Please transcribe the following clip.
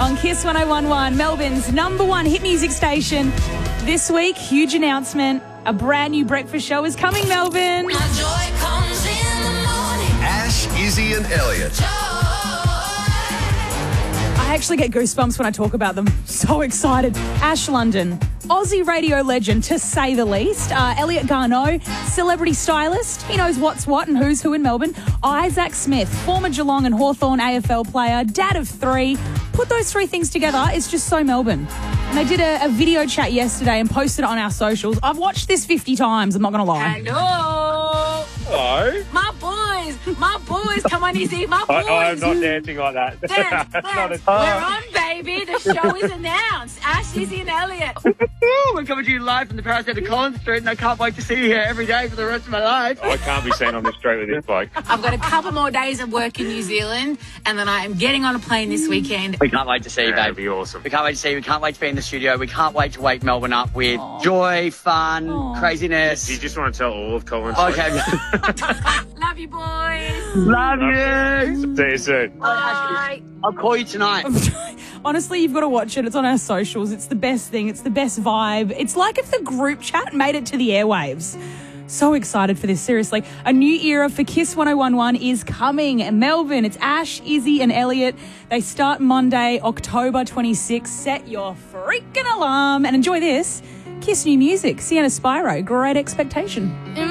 on Kiss 1011, Melbourne's number one hit music station. This week, huge announcement. A brand new breakfast show is coming, Melbourne. My joy comes in the morning. Ash, Izzy and Elliot. I actually get goosebumps when I talk about them. So excited. Ash London, Aussie radio legend to say the least. Elliot Garneau, celebrity stylist. He knows what's what and who's who in Melbourne. Isaac Smith, former Geelong and Hawthorn AFL player, dad of three. Put those three things together, it's just so Melbourne. And they did a video chat yesterday and posted it on our socials. I've watched this 50 times, I'm not going to lie. Hello. Hello. My boys, come on, Izzy, my boys. I'm not dancing like that. Dance. We're on, baby. The show is announced. Ash, Izzy and Elliot. We're coming to you live from the Paris Centre Collins Street, and I can't wait to see you here every day for the rest of my life. I can't be seen on the street with this bloke. I've got a couple more days of work in New Zealand, and then I am getting on a plane this weekend. We can't wait to see you, That'd babe. be awesome. We can't wait to see you. We can't wait to be in the studio. We can't wait to wake Melbourne up with joy, fun, craziness. Do you just want to tell all of Collins? Okay. Love you, boys. Love you. See you soon. Bye. I'll call you tonight. Honestly, you've got to watch it. It's on our socials. It's the best thing. It's the best vibe. It's like if the group chat made it to the airwaves. So excited for this, seriously. A new era for Kiss 1011 is coming. In Melbourne, it's Ash, Izzy and Elliot. They start Monday, October 26th. Set your freaking alarm and enjoy this. Kiss new music. Sienna Spyro, Great Expectation.